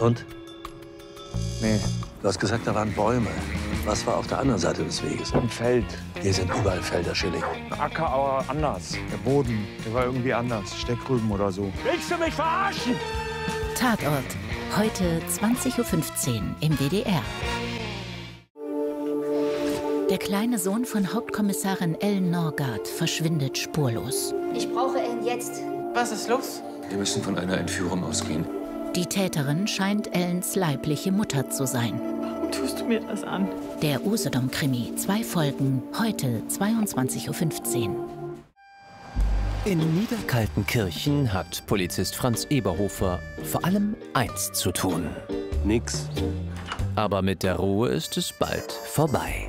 Und? Nee, Du hast gesagt, da waren Bäume. Was war auf der anderen Seite des Weges? ein Feld. Hier sind überall Felder, Schilling. Ein Acker, aber anders. Der Boden, der war irgendwie anders. Steckrüben oder so. Willst du mich verarschen? Tatort. Heute 20:15 Uhr im WDR. Der kleine Sohn von Hauptkommissarin Ellen Norgaard verschwindet spurlos. Ich brauche Ellen jetzt. Was ist los? Wir müssen von einer Entführung ausgehen. Die Täterin scheint Ellens leibliche Mutter zu sein. Warum tust du mir das an? Der Usedom-Krimi, 2 Folgen, heute 22:15 Uhr. In Niederkaltenkirchen hat Polizist Franz Eberhofer vor allem eins zu tun. Nix. Aber mit der Ruhe ist es bald vorbei.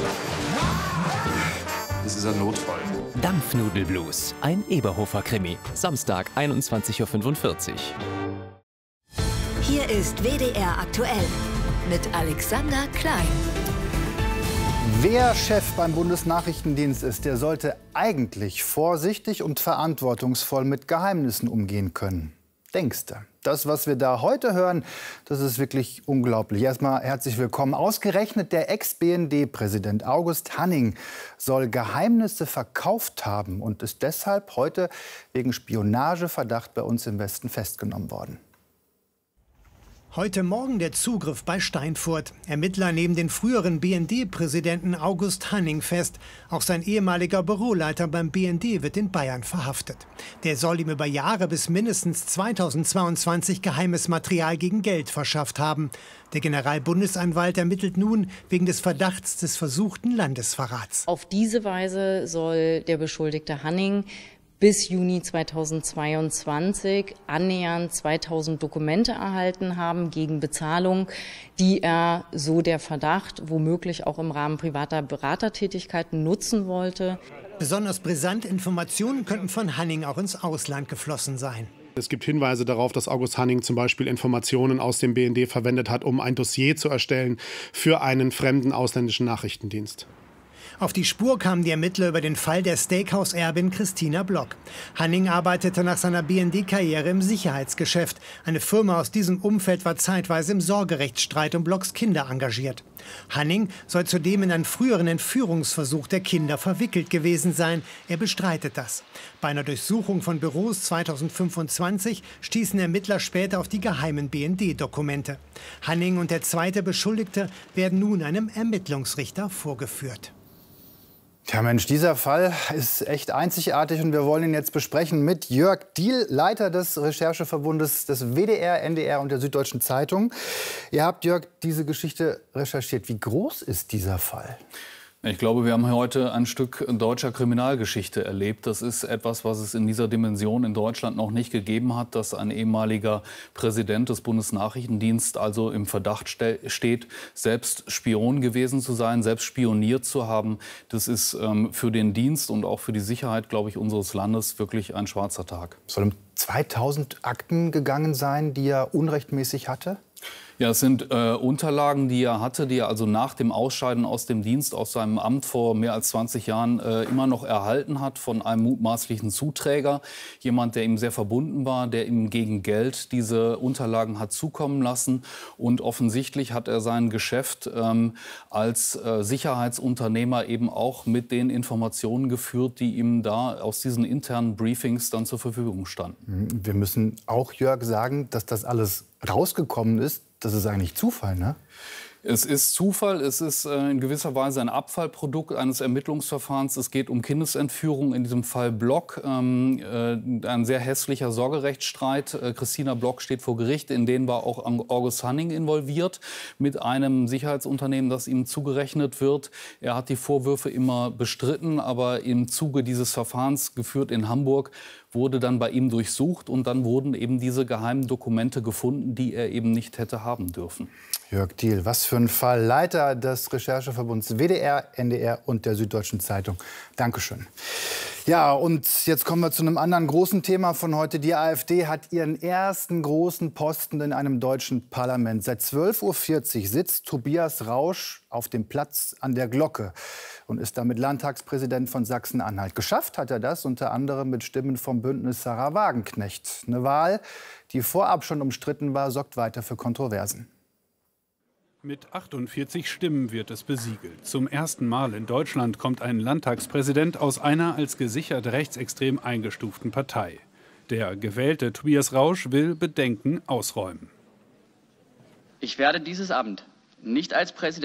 Das ist ein Notfall. Dampfnudelblues, ein Eberhofer-Krimi. Samstag, 21:45 Uhr. Hier ist WDR aktuell mit Alexander Klein. Wer Chef beim Bundesnachrichtendienst ist, der sollte eigentlich vorsichtig und verantwortungsvoll mit Geheimnissen umgehen können. Denkste. Das, was wir da heute hören, das ist wirklich unglaublich. Erstmal herzlich willkommen. Ausgerechnet der Ex-BND-Präsident August Hanning soll Geheimnisse verkauft haben und ist deshalb heute wegen Spionageverdacht bei uns im Westen festgenommen worden. Heute Morgen der Zugriff bei Steinfurt. Ermittler nehmen den früheren BND-Präsidenten August Hanning fest. Auch sein ehemaliger Büroleiter beim BND wird in Bayern verhaftet. Der soll ihm über Jahre bis mindestens 2022 geheimes Material gegen Geld verschafft haben. Der Generalbundesanwalt ermittelt nun wegen des Verdachts des versuchten Landesverrats. Auf diese Weise soll der Beschuldigte Hanning bis Juni 2022 annähernd 2000 Dokumente erhalten haben gegen Bezahlung, die er, so der Verdacht, womöglich auch im Rahmen privater Beratertätigkeiten nutzen wollte. Besonders brisante Informationen könnten von Hanning auch ins Ausland geflossen sein. Es gibt Hinweise darauf, dass August Hanning zum Beispiel Informationen aus dem BND verwendet hat, um ein Dossier zu erstellen für einen fremden ausländischen Nachrichtendienst. Auf die Spur kamen die Ermittler über den Fall der Steakhouse-Erbin Christina Block. Hanning arbeitete nach seiner BND-Karriere im Sicherheitsgeschäft. Eine Firma aus diesem Umfeld war zeitweise im Sorgerechtsstreit um Blocks Kinder engagiert. Hanning soll zudem in einen früheren Entführungsversuch der Kinder verwickelt gewesen sein. Er bestreitet das. Bei einer Durchsuchung von Büros 2025 stießen Ermittler später auf die geheimen BND-Dokumente. Hanning und der zweite Beschuldigte werden nun einem Ermittlungsrichter vorgeführt. Ja Mensch, dieser Fall ist echt einzigartig und wir wollen ihn jetzt besprechen mit Jörg Diehl, Leiter des Rechercheverbundes des WDR, NDR und der Süddeutschen Zeitung. Ihr habt, Jörg, diese Geschichte recherchiert. Wie groß ist dieser Fall? Ich glaube, wir haben heute ein Stück deutscher Kriminalgeschichte erlebt. Das ist etwas, was es in dieser Dimension in Deutschland noch nicht gegeben hat, dass ein ehemaliger Präsident des Bundesnachrichtendienstes also im Verdacht steht, selbst Spion gewesen zu sein, selbst spioniert zu haben. Das ist für den Dienst und auch für die Sicherheit, glaube ich, unseres Landes wirklich ein schwarzer Tag. Es soll um 2000 Akten gegangen sein, die er unrechtmäßig hatte? Ja, es sind Unterlagen, die er hatte, die er also nach dem Ausscheiden aus dem Dienst, aus seinem Amt vor mehr als 20 Jahren immer noch erhalten hat von einem mutmaßlichen Zuträger. Jemand, der ihm sehr verbunden war, der ihm gegen Geld diese Unterlagen hat zukommen lassen. Und offensichtlich hat er sein Geschäft als Sicherheitsunternehmer eben auch mit den Informationen geführt, die ihm da aus diesen internen Briefings dann zur Verfügung standen. Wir müssen auch, Jörg, sagen, dass das alles rausgekommen ist. Das ist eigentlich Zufall, ne? Es ist Zufall, es ist in gewisser Weise ein Abfallprodukt eines Ermittlungsverfahrens. Es geht um Kindesentführung, in diesem Fall Block, ein sehr hässlicher Sorgerechtsstreit. Christina Block steht vor Gericht, in den war auch August Hanning involviert, mit einem Sicherheitsunternehmen, das ihm zugerechnet wird. Er hat die Vorwürfe immer bestritten, aber im Zuge dieses Verfahrens, geführt in Hamburg, wurde dann bei ihm durchsucht und dann wurden eben diese geheimen Dokumente gefunden, die er eben nicht hätte haben dürfen. Jörg Diehl, was für ein Fall. Leiter des Rechercheverbunds WDR, NDR und der Süddeutschen Zeitung. Dankeschön. Ja, und jetzt kommen wir zu einem anderen großen Thema von heute. Die AfD hat ihren ersten großen Posten in einem deutschen Parlament. Seit 12:40 Uhr sitzt Tobias Rausch auf dem Platz an der Glocke und ist damit Landtagspräsident von Sachsen-Anhalt. Geschafft hat er das unter anderem mit Stimmen vom Bündnis Sarah Wagenknecht. Eine Wahl, die vorab schon umstritten war, sorgt weiter für Kontroversen. Mit 48 Stimmen wird es besiegelt. Zum ersten Mal in Deutschland kommt ein Landtagspräsident aus einer als gesichert rechtsextrem eingestuften Partei. Der gewählte Tobias Rausch will Bedenken ausräumen. Ich werde dieses Amt nicht als Präsident